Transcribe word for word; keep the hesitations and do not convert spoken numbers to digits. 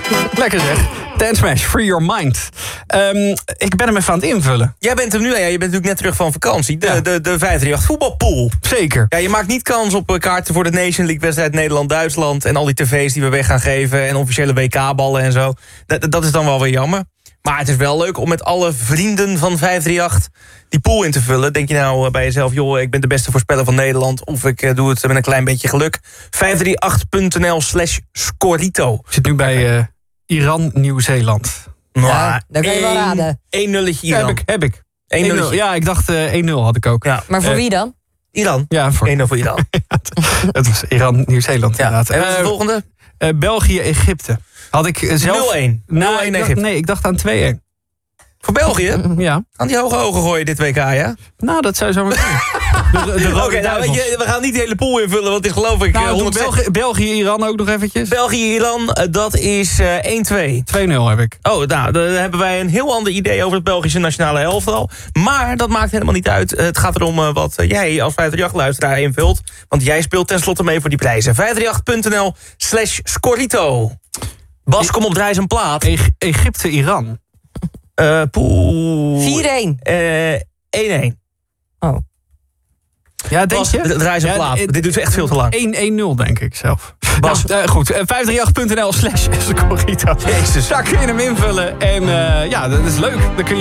Lekker zeg. Dance Smash, Free Your Mind. Um, ik ben hem even aan het invullen. Jij bent hem nu, ja, je bent natuurlijk net terug van vakantie. De, Ja. de, de vijf drie acht voetbalpool. Zeker. Ja, je maakt niet kans op eh, kaarten voor de Nation League wedstrijd Nederland-Duitsland... en al die tv's die we weg gaan geven en officiële W K-ballen en zo. Dat, dat is dan wel weer jammer. Maar het is wel leuk om met alle vrienden van vijf drie acht die pool in te vullen. Denk je nou eh, bij jezelf, joh, ik ben de beste voorspeller van Nederland... of ik eh, doe het met een klein beetje geluk. vijf drie acht punt n l slash scorito. Ik zit nu bij uh, Iran, Nieuw-Zeeland. Ja, dan kan je wel raden. één nulletje Ja, Iran. heb ik. Heb ik. één één nul. nulletje. Ja, ik dacht uh, één nul had ik ook. Ja. Maar voor Eh, wie dan? Iran. Ja, voor, één nul voor Iran. het was Iran, Nieuw-Zeeland Ja. inderdaad. En wat is de Uh, volgende? uh, België, Egypte. Had ik uh, zelf... nul één. Nou, nul één ik dacht, Egypte. nee, ik dacht aan twee één. Voor België? Ja. Aan die hoge ogen gooien dit W K, ja? Nou, dat zou zo maar zijn. De, de, de Oké, rode nou, weet duivels. je, we gaan niet de hele pool invullen, want het is geloof ik Nou, eh, doe honderd België, België, Iran ook nog eventjes. België, Iran, eh, dat is uh, één twee. twee nul heb ik. Oh, nou, dan hebben wij een heel ander idee over het Belgische nationale elftal. Maar dat maakt helemaal niet uit. Het gaat erom uh, wat uh, jij als vijf drie acht-luisteraar invult. Want jij speelt tenslotte mee voor die prijzen. vijf drie acht punt n l slash scorito. Bas, kom op, draai eens een plaat. E- Egypte, Iran. Uh, poeh. vier één. Uh, één één. Oh. Ja, denk Bas, je? draai eens een Ja, plaat. het- Dit duurt echt veel te lang. één één nul denk ik zelf. Bas. Nou, uh, goed, uh, vijf drie acht punt n l slash scorito. Jezus. Daar kun je hem invullen. En uh, ja, dat is leuk. Dan kun je